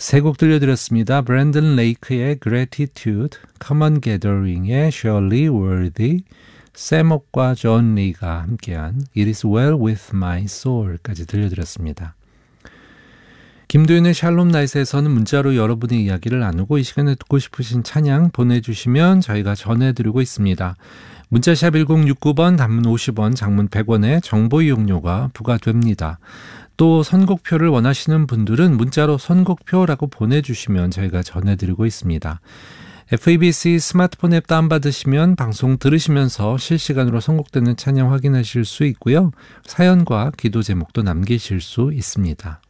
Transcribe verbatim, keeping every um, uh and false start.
세 곡 들려드렸습니다. 브랜든 레이크의 Gratitude, Common Gathering의 Surely Worthy, 세목과 존 리가 함께한 It is well with my soul까지 들려드렸습니다. 김도윤의 샬롬 나잇에서는 문자로 여러분의 이야기를 나누고 이 시간에 듣고 싶으신 찬양 보내주시면 저희가 전해드리고 있습니다. 문자샵 일공육구 번, 단문 오십 원, 장문 백 원의 정보 이용료가 부과됩니다. 또 선곡표를 원하시는 분들은 문자로 선곡표라고 보내주시면 저희가 전해드리고 있습니다. 에프이비씨 스마트폰 앱 다운받으시면 방송 들으시면서 실시간으로 선곡되는 찬양 확인하실 수 있고요. 사연과 기도 제목도 남기실 수 있습니다.